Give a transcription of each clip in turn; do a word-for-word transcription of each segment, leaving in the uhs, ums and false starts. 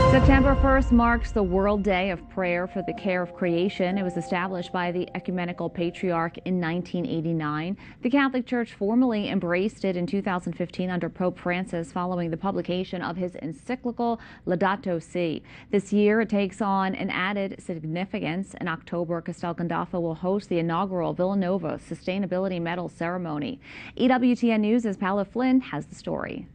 September first marks the World Day of Prayer for the Care of Creation. It was established by the Ecumenical Patriarch in nineteen eighty-nine. The Catholic Church formally embraced it in two thousand fifteen under Pope Francis following the publication of his encyclical Laudato Si. This year it takes on an added significance. In October, Castel Gandolfo will host the inaugural Villanova Sustainability Medal ceremony. E W T N News' Paola Flynn has the story.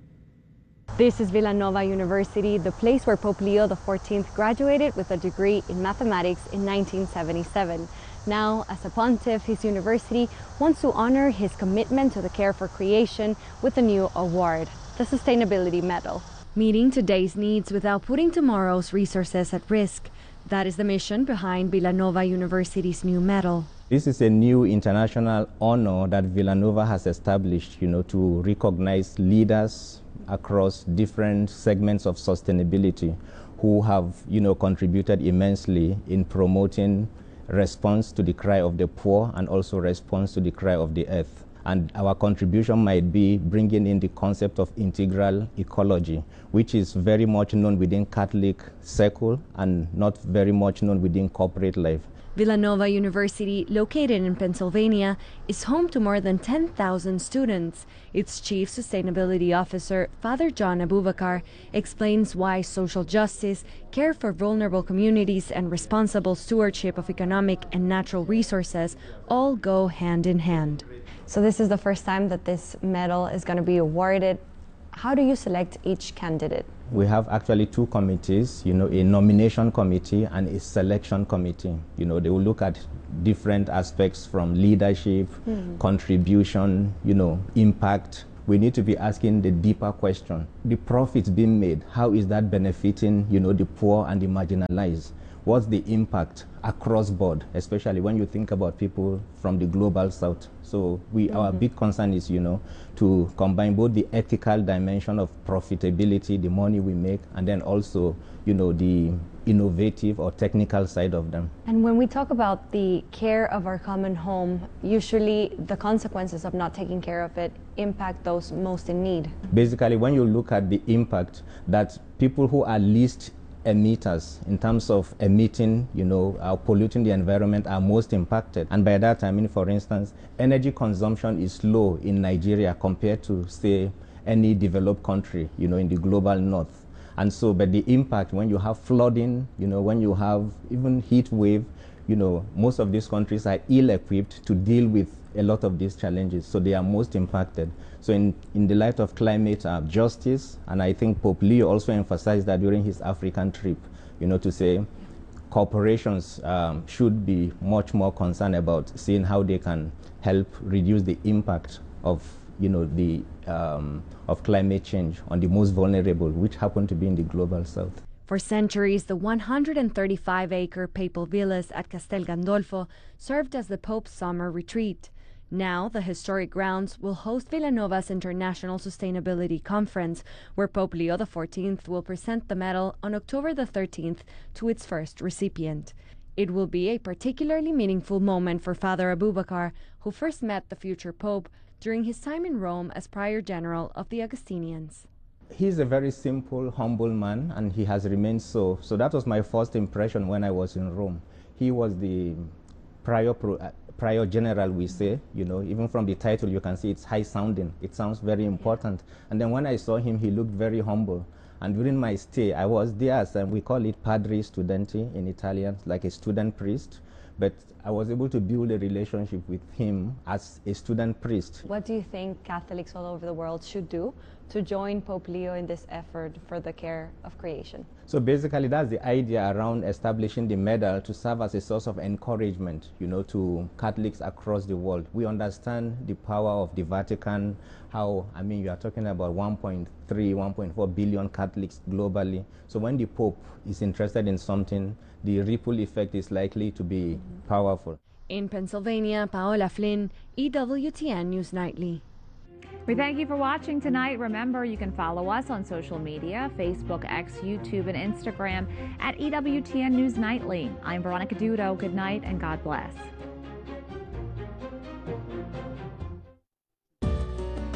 This is Villanova University, the place where Pope Leo the fourteenth graduated with a degree in mathematics in nineteen seventy-seven. Now, as a pontiff, his university wants to honor his commitment to the care for creation with a new award, the Sustainability Medal. Meeting today's needs without putting tomorrow's resources at risk. That is the mission behind Villanova University's new medal. This is a new international honor that Villanova has established, you know, to recognize leaders across different segments of sustainability who have, you know, contributed immensely in promoting response to the cry of the poor and also response to the cry of the earth. And our contribution might be bringing in the concept of integral ecology, which is very much known within Catholic circle and not very much known within corporate life. Villanova University, located in Pennsylvania, is home to more than ten thousand students. Its chief sustainability officer, Father John Abubakar, explains why social justice, care for vulnerable communities, and responsible stewardship of economic and natural resources all go hand in hand. So this is the first time that this medal is going to be awarded. How do you select each candidate? We have actually two committees, you know, a nomination committee and a selection committee. You know, they will look at different aspects from leadership, mm. contribution, you know, impact. We need to be asking the deeper question. The profits being made, how is that benefiting, you know, the poor and the marginalized? What's the impact across board, especially when you think about people from the global south? So we, mm-hmm. our big concern is, you know, to combine both the ethical dimension of profitability, the money we make, and then also, you know, the innovative or technical side of them. And when we talk about the care of our common home, usually the consequences of not taking care of it impact those most in need. Basically, when you look at the impact, that people who are least emitters in terms of emitting, you know, uh, polluting the environment are most impacted. And by that I mean, for instance, energy consumption is low in Nigeria compared to, say, any developed country, you know, in the global north. And so, but the impact when you have flooding, you know, when you have even heat wave, you know, most of these countries are ill-equipped to deal with a lot of these challenges, so they are most impacted. So in, in the light of climate uh, justice, and I think Pope Leo also emphasized that during his African trip, you know, to say corporations um, should be much more concerned about seeing how they can help reduce the impact of, you know, the um, of climate change on the most vulnerable, which happen to be in the global south. For centuries, the one hundred thirty-five acre papal villas at Castel Gandolfo served as the Pope's summer retreat. Now, the historic grounds will host Villanova's International Sustainability Conference, where Pope Leo the fourteenth will present the medal on October the thirteenth to its first recipient. It will be a particularly meaningful moment for Father Abubakar, who first met the future Pope during his time in Rome as Prior General of the Augustinians. He's a very simple, humble man, and he has remained so. So that was my first impression when I was in Rome. He was the prior, pro, uh, prior general, we say, you know, even from the title you can see it's high sounding. It sounds very important. And then when I saw him, he looked very humble. And during my stay, I was there as, um, we call it Padre Studenti in Italian, like a student priest. But I was able to build a relationship with him as a student priest. What do you think Catholics all over the world should do to join Pope Leo in this effort for the care of creation? So basically that's the idea around establishing the medal to serve as a source of encouragement, you know, to Catholics across the world. We understand the power of the Vatican, how, I mean, you are talking about one point three, one point four billion Catholics globally. So when the Pope is interested in something, the ripple effect is likely to be mm-hmm. powerful. In Pennsylvania, Paola Flynn, E W T N News Nightly. We thank you for watching tonight. Remember, you can follow us on social media, Facebook, X, YouTube, and Instagram at E W T N News Nightly. I'm Veronica Dudo. Good night and God bless.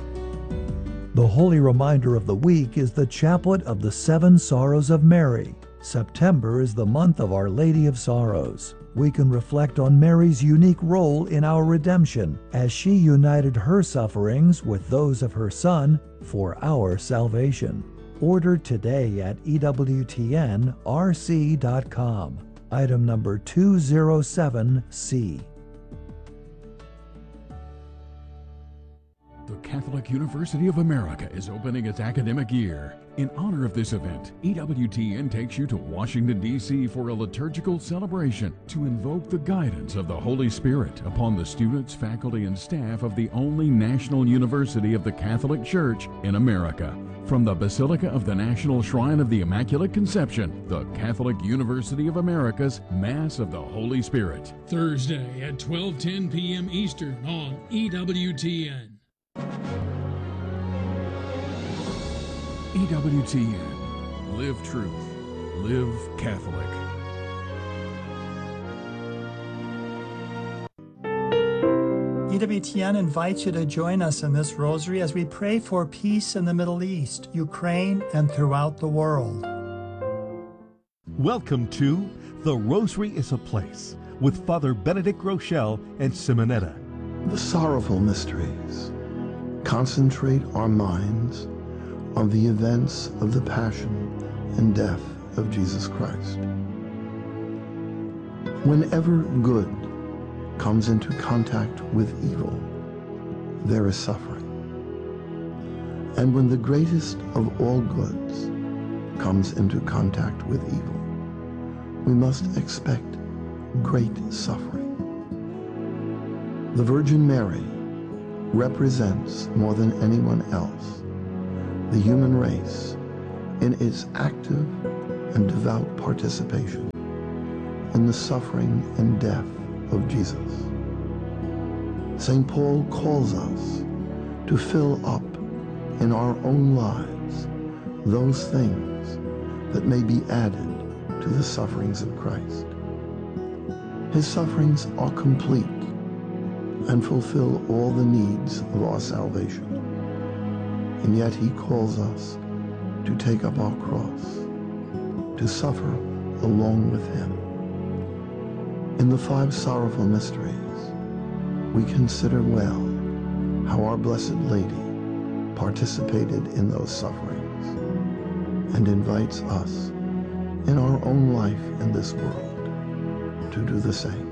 The holy reminder of the week is the Chaplet of the Seven Sorrows of Mary. September is the month of Our Lady of Sorrows. We can reflect on Mary's unique role in our redemption as she united her sufferings with those of her Son for our salvation. Order today at E W T N R C dot com. Item number two oh seven C. The Catholic University of America is opening its academic year. In honor of this event, E W T N takes you to Washington, D C for a liturgical celebration to invoke the guidance of the Holy Spirit upon the students, faculty, and staff of the only national university of the Catholic Church in America. From the Basilica of the National Shrine of the Immaculate Conception, the Catholic University of America's Mass of the Holy Spirit. Thursday at twelve ten p m Eastern on E W T N. E W T N. Live truth. Live Catholic. E W T N invites you to join us in this rosary as we pray for peace in the Middle East, Ukraine, and throughout the world. Welcome to The Rosary is a Place with Father Benedict Groeschel and Simonetta. The sorrowful mysteries concentrate our minds on the events of the passion and death of Jesus Christ. Whenever good comes into contact with evil, there is suffering. And when the greatest of all goods comes into contact with evil, we must expect great suffering. The Virgin Mary represents more than anyone else the human race in its active and devout participation in the suffering and death of Jesus. Saint Paul calls us to fill up in our own lives those things that may be added to the sufferings of Christ. His sufferings are complete and fulfill all the needs of our salvation. And yet he calls us to take up our cross, to suffer along with him. In the five sorrowful mysteries, we consider well how our Blessed Lady participated in those sufferings and invites us in our own life in this world to do the same.